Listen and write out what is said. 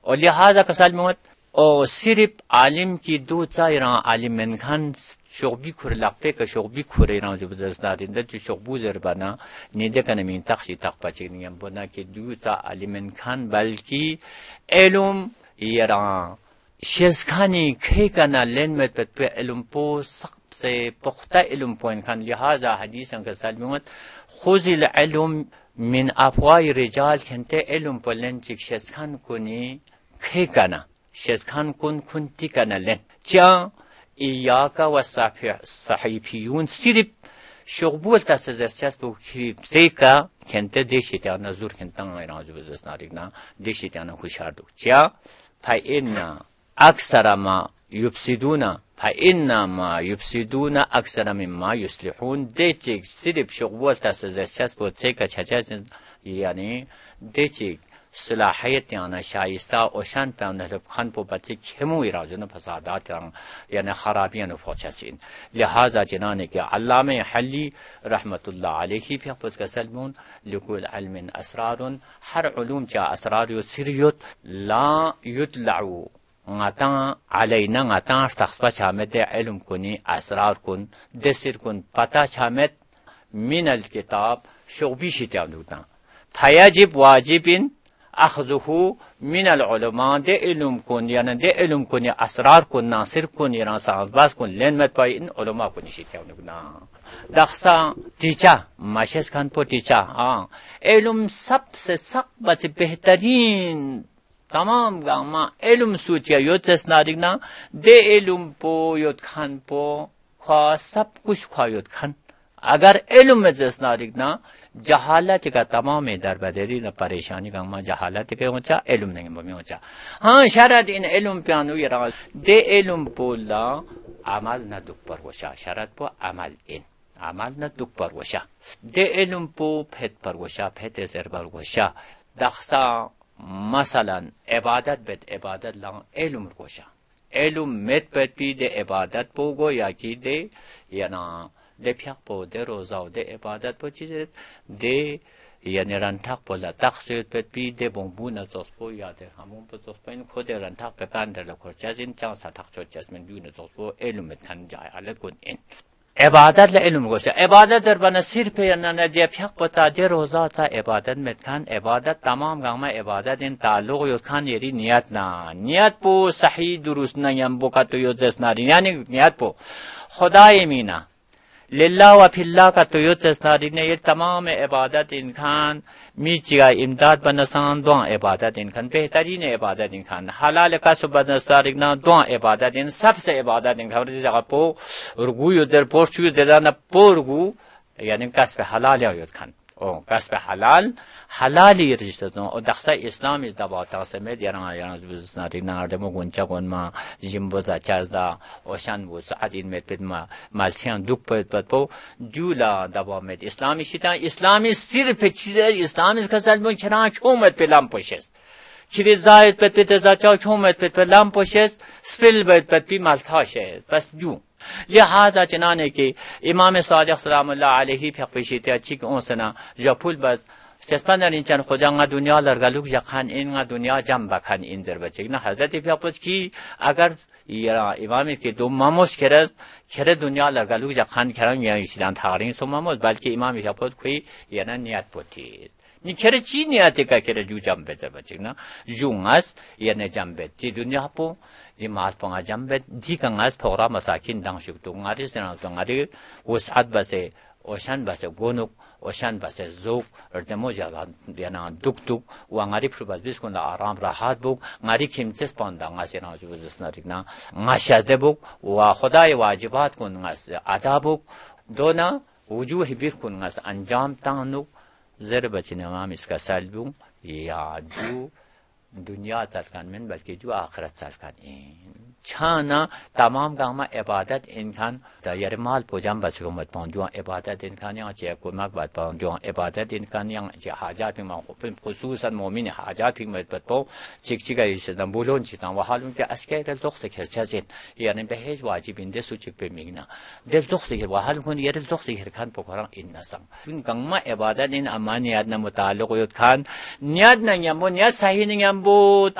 और लिहाजा कसाल में और सिर्फ आलिम की दो चाइरा आलिम में खान शोबी खुर लापे का शोबी खुरे ना जो बजदार इंदर जो शोबू जरबाना निदे का नमीन तख्शी तक पचे नहीं हम बोना कि दो चा आलिम में खान बल्कि एलुम यरा शेज़खानी खे का ना लेन में पे एलुम पो सबसे पुख्ता एलुम पॉइंट खान लिहाजा हदीस अंक सालमत खुजिल एलुम मिन अफवाई रिजाल खंते एलुम पोलेन चिक शेज़खान कोनी खे का ना शेज़खान कुन खुंती का ना लेन चा इयाका व सहीफियून सिर्फ शोबूल तस्ज़रचस बो खरीबज़ेका खंते देशिता नज़ूर खंतांग इराज़ बज़स नारिगना देशिता ना खुशारदो चा फाइन्ना अक्सर मा युफ्सिदूना फाइन्ना मा युफ्सिदूना अक्सर मिम्मा युस्लिहून देचिक सिर्फ शोबूल तस्ज़रचस बो ज़ेका छचा यानी देचिक सलाहियत याना शाइस्ता ओशान पैन खान पो बच्चे खेमु इराजन फसादात यानी खराबियां न पहुंचासीन लिहाजा जिनाने के अल्लामा हली रहमतुल्लाह अलैहि fi आपस का सलमून लिकुल इल्म असरारुन हर उलूम चा असरार यो सिरियत ला युतलउ ngata alaina ngata takhsba chamet ilm kuni asrar kun desir kun pata chamet min al kitab shubi shitamduta fayajib wajibin أخذه من العلماء ده علم كون يعني ده علم كون أسرار كون ناصر كون يران سازباز كون لين مت باين علماء كون شيء نقولنا دخسا تيجا ماشيس كان بو تيجا علم सबसे सब बच्चे बेहतरीन तमाम गामा علم सोचिया योचस नारिगना दे علم पो योद खान पो खा सब कुछ खा योद खान अगर इल्म में जस नारिगना जहालत का तमाम दरबदरी न परेशानी का मा जहालत के होचा इल्म नहीं में होचा हां शरत इन इल्म प्यानो यरा दे इल्म पोला अमल न दुख पर वशा शरत पो अमल न दुख पर वशा दे इल्म पो फेत पर वशा फेत सर पर वशा दखसा मसलन इबादत बेत इबादत ला इल्म वशा इल्म met bet bi de ibadat pogo ya ki de yana de piak po de rozao de ibadat po chizet de yani rantak po la taksiyot bet bi de bombu na zospo ya de hamon po zospo in khode rantak pe kan de la korchazin chang sa takchot jasmen du na zospo elumet kan jay alat kun in ibadat la ilm gocha ibadat dar bana sirf yana na de piak po ta de roza ta ibadat met kan ibadat tamam gama ibadat in taluq yo kan yeri niyat po sahih durust na yam bo ka to yo jesna yani niyat po खुदाई मीना लिल्ला व फिल्ला का तो यो चस्नारी ने ये तमाम इबादत इनखान मीचिगा इमदाद बनसान दुआ इबादत इनखान बेहतरीन इबादत इनखान हलाल का सुबनस्तारिक ना दुआ इबादत इन सबसे इबादत इनखान जगह पो रुगु युदर पोर्चु देदा ना पोरगु यानी कसब हलाल यो खान ओ कसब हलाली रिश्ते और दखसा इस्लाम इस दबाता से में याना बिजनेसनारी ना दमो गुंचा गोन मा जिम्बोजा चाजदा ओशान वो साद इन में पिदमा मालचियां दुख पर पो जुला दबा में इस्लामी शिता इस्लामी सिर्फ चीज इस्लाम इसका सलमो खना क्यों मत पे लाम पोशेस खिरे जायद पे तेजा चा क्यों मत पे लाम पोशेस स्पिल पे मालथा शे बस जू लिहाजा चनाने के इमाम सादिक सलामुल्लाह अलैहि फक़िशते अच्छी को सना जफुल बस चस्पंदर इंसान खुदा दुनिया लरगलुक जखान इन दुनिया जम बखान इन जर बचे ना हजरत फक़िश की अगर या इमाम के दो मामोस खेरे दुनिया लरगलुक जखान खेरम या इस्लाम थारिन सो मामोस बल्कि इमाम फक़िश कोई या ना नियत पोती नि खेरे ची नियत का खेरे जू जम बे जर बचे ना जुंगस या ने जम बे ती दुनिया पो di mas panga jambe di kangas phora masakin dang shuk tu ngari sena tu ngari usat base oshan base gonuk oshan base zok erdemo jaga yana duk wa ngari phubas bis kon aram rahat buk ngari khimches panda ngasena jubus narikna ngashas de buk wa khudai wajibat kon ngas adabuk dona wujuh bir kon ngas anjam tanuk zer bachina mam iska salbu ya du दुनिया चलकान में बल्कि जो आखिरत चलकान छाना तमाम gamma इबादत इनखान यार माल पोजाम बचो मत पाऊं इबादत इनखान यहाँ चे को मग बात पाऊं जो इबादत इनखान यहाँ चे हाजात में मां खुसूसन मोमिन हाजात में मत पाऊं चिकचिका इसे दंबुलों चिता वहालों के अस्केरल दुख से खर्चा जिन यानी बहेज वाजिब इंदे सुचिक पे मिगना दिल दुख से वहाल को यार दुख से खान पोखरा इन नसंग इन गंगा इबादत इन अमानियात न मुताल्लिक खान नियत न यमो नियत सही न यमो